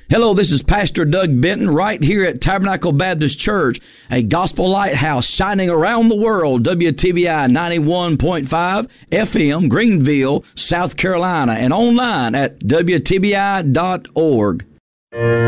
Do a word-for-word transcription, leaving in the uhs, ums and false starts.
Hello, this is Pastor Doug Benton right here at Tabernacle Baptist Church, a gospel lighthouse shining around the world. W T B I ninety-one point five F M, Greenville, South Carolina, and online at W T B I dot org.